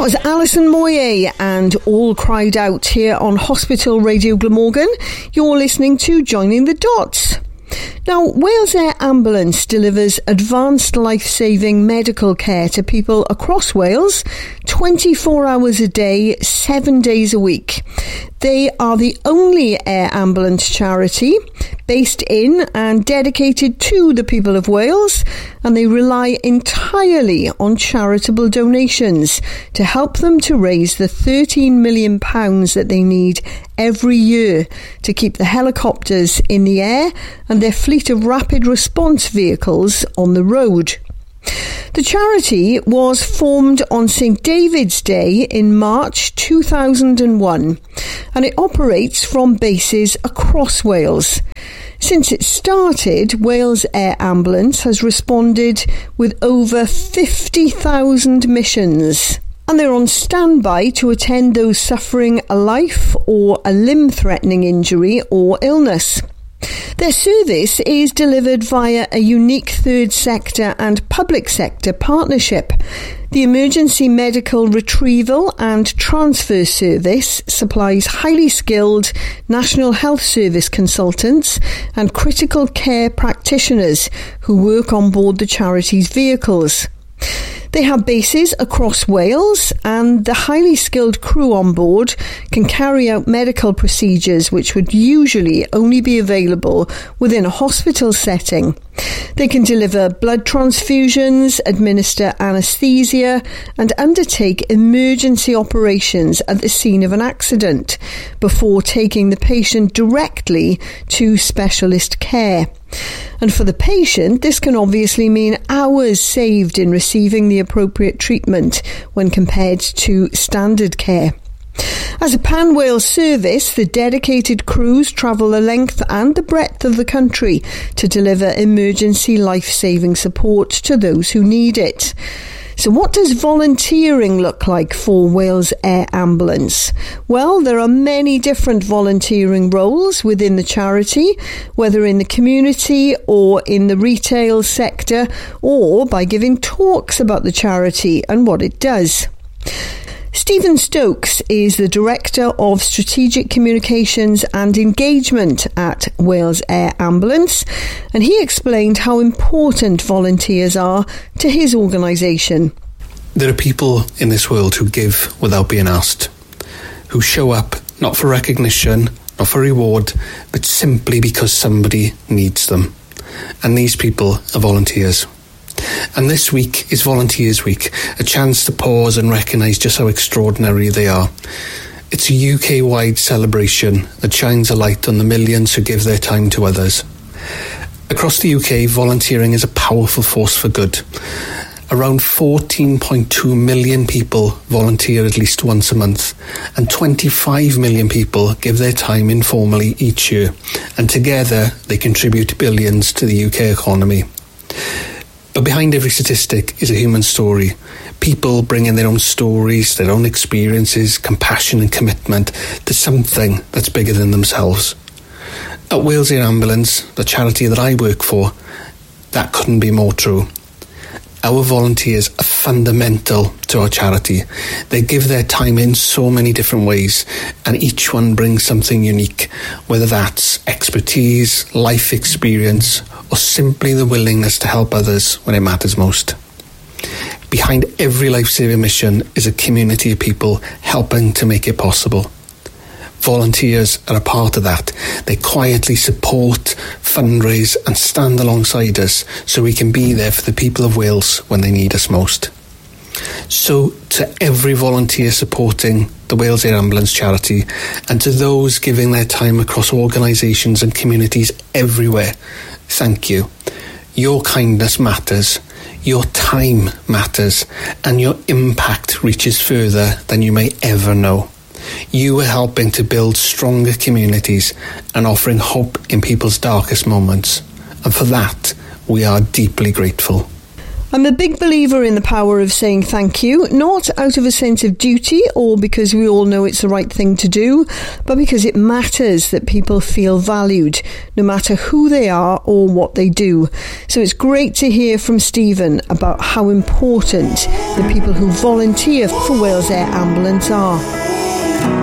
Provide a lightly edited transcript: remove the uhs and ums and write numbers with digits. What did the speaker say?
was Alison Moyer and All Cried Out here on Hospital Radio Glamorgan. You're listening to Joining the Dots. Now, Wales Air Ambulance delivers advanced life-saving medical care to people across Wales 24 hours a day, 7 days a week. They are the only air ambulance charity based in and dedicated to the people of Wales, and they rely entirely on charitable donations to help them to raise the £13 million that they need every year to keep the helicopters in the air and their fleet of rapid response vehicles on the road. The charity was formed on St David's Day in March 2001, and it operates from bases across Wales. Since it started, Wales Air Ambulance has responded with over 50,000 missions, and they're on standby to attend those suffering a life or a limb-threatening injury or illness. Their service is delivered via a unique third sector and public sector partnership. The Emergency Medical Retrieval and Transfer Service supplies highly skilled National Health Service consultants and critical care practitioners who work on board the charity's vehicles. They have bases across Wales, and the highly skilled crew on board can carry out medical procedures which would usually only be available within a hospital setting. They can deliver blood transfusions, administer anaesthesia, and undertake emergency operations at the scene of an accident before taking the patient directly to specialist care. And for the patient, this can obviously mean hours saved in receiving the appropriate treatment when compared to standard care. As a pan-Wales service, the dedicated crews travel the length and the breadth of the country to deliver emergency life-saving support to those who need it. So what does volunteering look like for Wales Air Ambulance? Well, there are many different volunteering roles within the charity, whether in the community or in the retail sector, or by giving talks about the charity and what it does. Stephen Stokes is the Director of Strategic Communications and Engagement at Wales Air Ambulance, and he explained how important volunteers are to his organisation. There are people in this world who give without being asked, who show up not for recognition, not for reward, but simply because somebody needs them. And these people are volunteers. And this week is Volunteers Week, a chance to pause and recognise just how extraordinary they are. It's a UK-wide celebration that shines a light on the millions who give their time to others. Across the UK, volunteering is a powerful force for good. Around 14.2 million people volunteer at least once a month, and 25 million people give their time informally each year, and together they contribute billions to the UK economy. But behind every statistic is a human story. People bring in their own stories, their own experiences, compassion and commitment to something that's bigger than themselves. At Wales Air Ambulance, the charity that I work for, that couldn't be more true. Our volunteers are fundamental to our charity. They give their time in so many different ways, and each one brings something unique, whether that's expertise, life experience, or simply the willingness to help others when it matters most. Behind every life-saving mission is a community of people helping to make it possible. Volunteers are a part of that. They quietly support, fundraise and stand alongside us so we can be there for the people of Wales when they need us most. So to every volunteer supporting the Wales Air Ambulance charity, and to those giving their time across organisations and communities everywhere, thank you. Your kindness matters, your time matters, and your impact reaches further than you may ever know. You are helping to build stronger communities and offering hope in people's darkest moments. And for that, we are deeply grateful. I'm a big believer in the power of saying thank you, not out of a sense of duty or because we all know it's the right thing to do, but because it matters that people feel valued, no matter who they are or what they do. So it's great to hear from Stephen about how important the people who volunteer for Wales Air Ambulance are.